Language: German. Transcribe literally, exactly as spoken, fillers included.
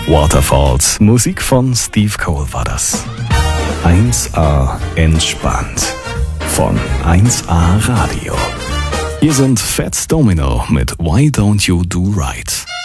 Waterfalls, Musik von Steve Cole war das. eins A entspannt von eins A Radio. Hier sind Fats Domino mit Why Don't You Do Right.